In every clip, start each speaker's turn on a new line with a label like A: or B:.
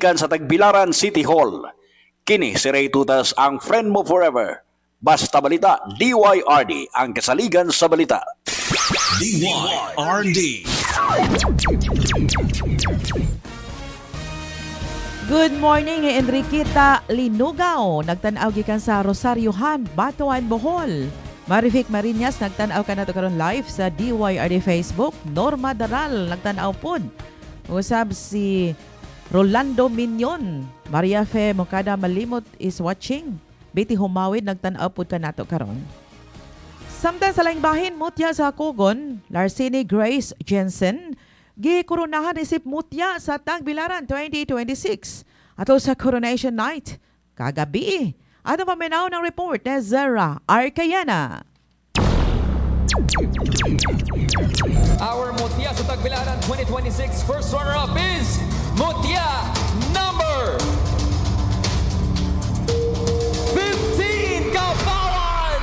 A: gikan sa Tagbilaran City Hall. Kini si Ray Tutas ang friend mo forever. Basta balita, DYRD ang kasaligan sa balita.
B: DYRD.
C: Good morning, Enriqueta Linugao. Nagtanaw gikan sa Rosariohan, Batuan, Bohol. Marific Marinas, nagtanaw ka na to karon live sa DYRD Facebook. Norma Daral, nagtanaw pod. Usab si Rolando Minion. Maria Fe Mokada Malimot is watching. Betty Humawid, nagtanaw pod ka na to karon. Samtang sa laing bahin, mutya sa Kogon, Larcini Grace Jensen, gikurunahan isip mutya sa Tagbilaran 2026 ato sa Coronation Night kagabi. Ano maminaw ng report ni Zara Arcayana.
D: Our mutya sa Tagbilaran 2026 first runner-up is mutya number 15, Kapawan!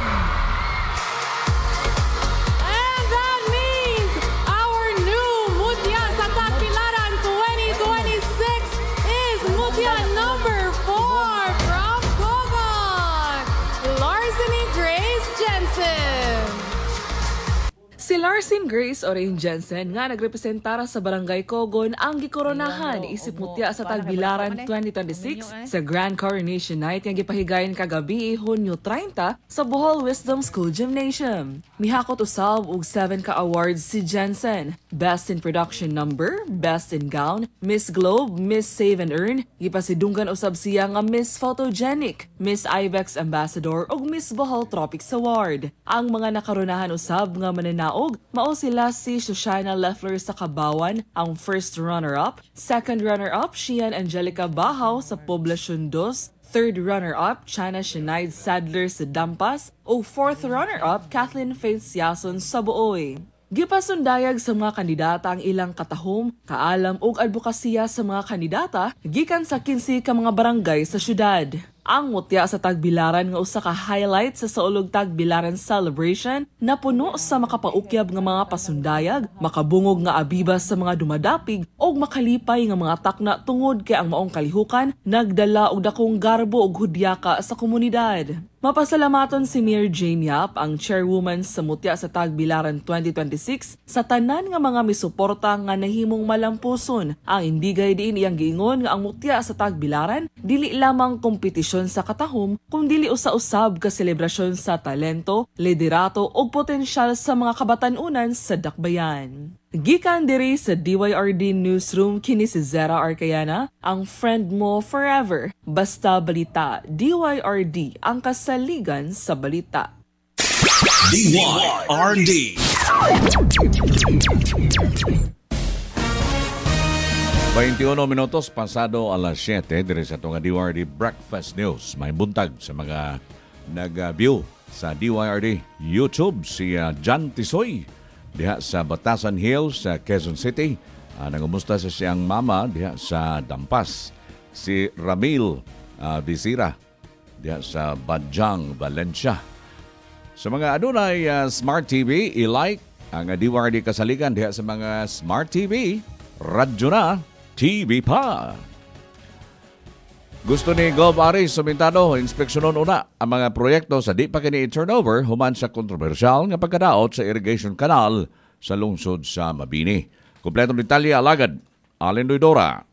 E: And that means our new mutya sa Tagbilaran 2026 is mutya number 4 from Kogon, Larceny Grace Jensen.
F: Si Larceny Grace Orange Jensen nga nagrepresentara sa Barangay Kogon ang gikoronahan isip mutya sa Tagbilaran 2026 sa Grand Coronation Night nga gipahigayon kagabi Hunyo 30 sa Bohol Wisdom School Gymnasium. Mihakot usab og 7 ka awards si Jensen: Best in Production Number, Best in Gown, Miss Globe, Miss Save and Earn. Gipasidunggan usab siya nga Miss Photogenic, Miss Ibex Ambassador ug Miss Bohol Tropics Award. Ang mga nakaronahan usab nga mananaog mao sila si Shoshana Leffler sa Kabawan, ang first runner-up. Second runner-up, Shian Angelica Bahaw sa Poblacion 2. Third runner-up, Chana Shanaid Sadler sa Dampas. O fourth runner-up, Kathleen Faith Siason sa Buoy. Gipasundayag sa mga kandidata ang ilang katahom, kaalam ug advokasya sa mga kandidata gikan sa 15 ka mga barangay sa syudad. Ang mutya sa Tagbilaran nga usa ka highlight sa Saulog Tagbilaran celebration na puno sa makapaukyab nga mga pasundayag, makabungog nga abibas sa mga dumadapig ug makalipay nga mga takna tungod kay ang maong kalihukan nagdala og dakong garbo ug hudyaka sa komunidad. Mapasalamaton si Mayor Jane Yap, ang chairwoman sa mutya sa Tagbilaran 2026, sa tanan nga mga misuporta nga nahimong malampuson. Ang indigay diin iyang giingon nga ang mutya sa Tagbilaran dili lamang kompetisyon sa katahom, kundi usa-usab ka selebrasyon sa talento, liderato ug potensyal sa mga kabatanunan sa dakbayan. Gikan diri sa DYRD Newsroom, kini si Zara Arcayana, ang friend mo forever. Basta balita, DYRD ang kasaligan sa balita.
B: DYRD. 21 minutos pasado alas 7 diri sa itong DYRD Breakfast News. May buntag sa mga nag-view sa DYRD YouTube, si John Tisoy diha sa Batasan Hills sa Quezon City. Nangumusta sa siyang mama diha sa Dampas. Si Ramil Visira diha sa Badjang, Valencia. Sa mga adunay Smart TV, i-like ang DYRD kasaligan diha sa mga Smart TV. Radyo na, TV pa. Gusto ni Gov. Aris Sumintado, inspeksyonon una ang mga proyekto sa di pa kini turnover human sa kontrobersyal nga pagkadaot sa irrigation canal sa lungsod sa Mabini. Kompletong detalye alagad, Allen Doidora.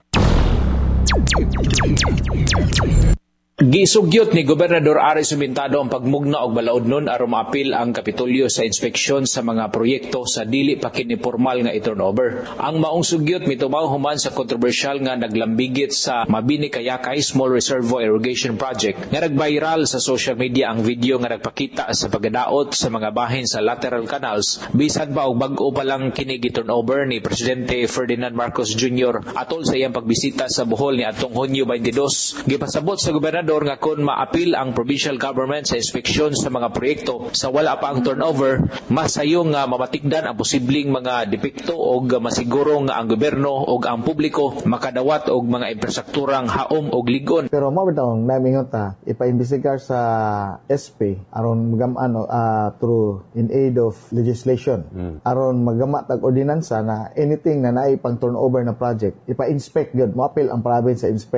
G: Gisugyot ni Gobernador Aris Sumintado ang pagmugna og balaodnon aron maapil ang Kapitolyo sa inspeksyon sa mga proyekto sa dili pa kini formal nga i-turnover. Ang maong sugyot mitumaw human sa kontrobersyal nga naglambigit sa Mabini Kayakay Small Reservoir Irrigation Project nga nag-viral sa social media ang video nga nagpakita sa pagdaot sa mga bahin sa lateral canals bisan pa og bag-o pa lang kini gi-turnover ni Presidente Ferdinand Marcos Jr. atol sa iyang pagbisita sa Bohol ni atong Hunyo 22. Gipasabot sa gobernador nga kung maapil ang provincial government sa inspeksyon sa mga proyekto sa wala pa ang turnover, masayo nga mamatikdan ang posibleng mga depekto o masiguro nga ang gobyerno o ang publiko makadawat og mga infrastrukturang haom og ligon.
H: Pero mao bitaw namingon ta ipaimbestigar sa SP aron magamano through in aid of legislation aron magama tag ordinansa na anything na naay pang turnover na project ipa-inspect gyud moapil ang province sa inspect